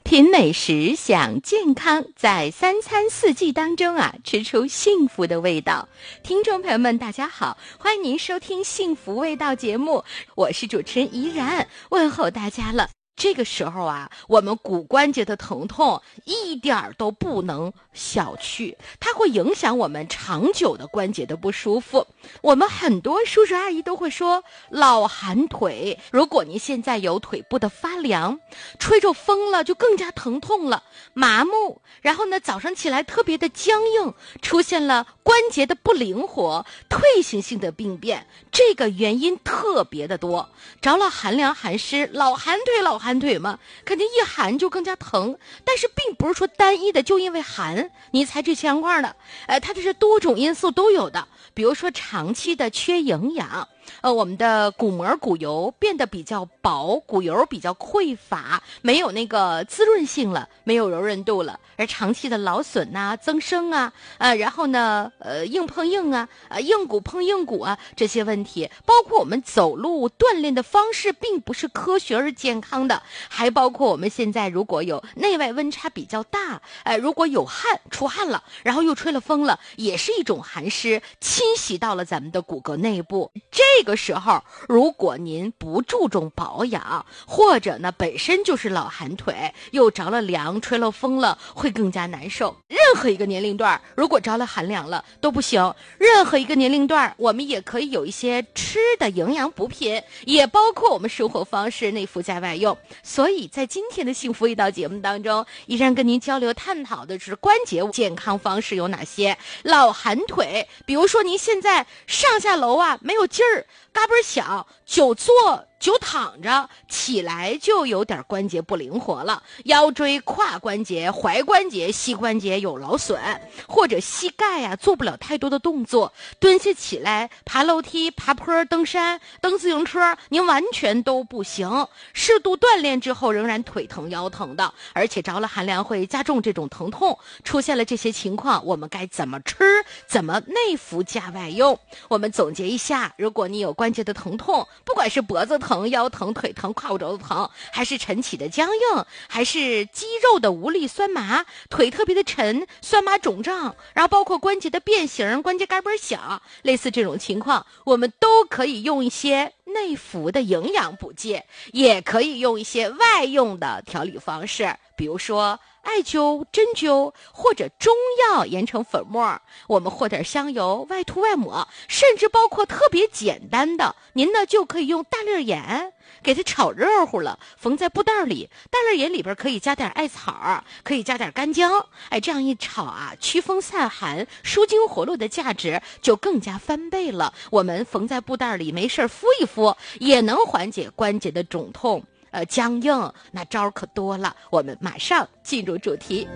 品美食，享健康，在三餐四季当中吃出幸福的味道。听众朋友们大家好，欢迎您收听幸福味道节目，我是主持人怡然，问候大家了。这个时候我们骨关节的疼痛一点都不能小觑，它会影响我们长久的关节的不舒服。我们很多叔叔阿姨都会说老寒腿，如果您现在有腿部的发凉，吹着风了就更加疼痛了，麻木，然后呢早上起来特别的僵硬，出现了关节的不灵活，退行性的病变，这个原因特别的多。着了寒凉寒湿，老寒腿嘛，肯定一寒就更加疼，但是并不是说单一的就因为寒你才治相关的，它这是多种因素都有的。比如说长期的缺营养，我们的骨膜骨油变得比较薄，骨油比较匮乏，没有那个滋润性了，没有柔韧度了，而长期的劳损增生然后呢硬碰硬硬骨碰硬骨这些问题，包括我们走路锻炼的方式并不是科学而健康的，还包括我们现在如果有内外温差比较大，如果有出汗了，然后又吹了风了，也是一种寒湿侵袭到了咱们的骨骼内部。这个时候如果您不注重保养，或者呢本身就是老寒腿，又着了凉吹了风了，会更加难受。任何一个年龄段如果着了寒凉了都不行，任何一个年龄段我们也可以有一些吃的营养补品，也包括我们生活方式内服加外用。所以在今天的幸福味道节目当中，依然跟您交流探讨的是关节健康方式有哪些。老寒腿，比如说您现在上下楼没有劲儿，嘎嘣响，久坐久躺着，起来就有点关节不灵活了，腰椎胯关节、踝关节、膝关节有劳损，或者膝盖做不了太多的动作，蹲下起来爬楼梯、爬坡、登山、蹬自行车，您完全都不行。适度锻炼之后仍然腿疼腰疼的，而且着了寒凉会加重这种疼痛。出现了这些情况，我们该怎么吃，怎么内服加外用？我们总结一下，如果你有关节的疼痛，不管是脖子疼、腰疼、腿疼、胯骨轴子疼，还是晨起的僵硬，还是肌肉的无力酸麻，腿特别的沉、酸麻肿胀，然后包括关节的变形、关节嘎嘣响，类似这种情况，我们都可以用一些内服的营养补剂，也可以用一些外用的调理方式，比如说艾灸、针灸，或者中药研成粉末，我们和点香油外涂外抹，甚至包括特别简单的，您呢就可以用大粒盐给它炒热乎了，缝在布袋里，大粒盐里边可以加点艾草，可以加点干姜，这样一炒驱风散寒、舒筋活络的价值就更加翻倍了。我们缝在布袋里，没事敷一敷，也能缓解关节的肿痛僵硬，那招可多了。我们马上进入主题，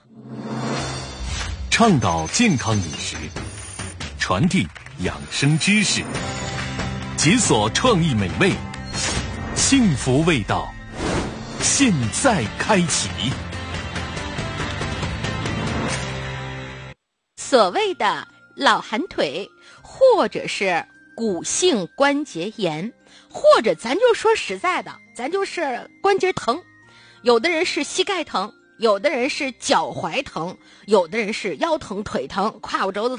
倡导健康饮食，传递养生知识，解锁创意美味，幸福味道现在开启。 所谓的老寒腿，或者是骨性关节炎，或者咱就说实在的，咱就是关节疼，有的人是膝盖疼，有的人是脚踝疼，有的人是腰疼、腿疼、胯骨轴子